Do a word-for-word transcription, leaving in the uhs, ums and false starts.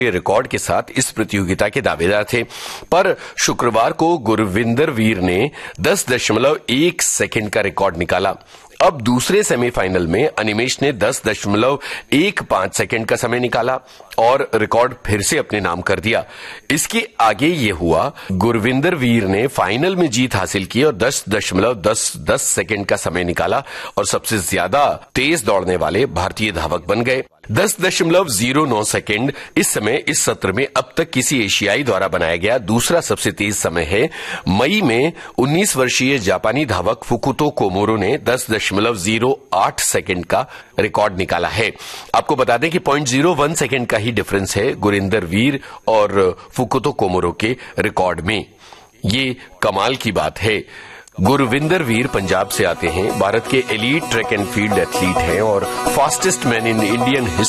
Record के साथ इस प्रतियोगिता के दावेदार थे, पर शुक्रवार को गुरविंदर वीर ने दस दशमलव एक सेकंड का रिकॉर्ड निकाला। अब दूसरे सेमीफाइनल में अनिमेश ने दस दशमलव एक पांच सेकंड का समय निकाला और रिकॉर्ड फिर से अपने नाम कर दिया। इसके आगे ये हुआ, गुरविंदर वीर ने फाइनल में जीत हासिल की और दस दशमलव दस दस सेकंड का समय निकाला और सबसे ज्यादा तेज दौड़ने वाले भारतीय धावक बन गए। दस दशमलव जीरो नौ सेकंड इस समय इस सत्र में अब तक किसी एशियाई द्वारा बनाया गया दूसरा सबसे तेज समय है। मई में उन्नीस वर्षीय जापानी धावक फुकुतो कोमोरो ने दस दशमलव जीरो आठ सेकंड का रिकॉर्ड निकाला है। आपको बता दें कि पॉइंट जीरो वन सेकंड का ही डिफरेंस है गुरिंदर वीर और फुकुतो कोमोरो के रिकॉर्ड में। ये कमाल की बात है। गुरविंदर वीर पंजाब से आते हैं, भारत के elite track and field athlete हैं और fastest man in Indian history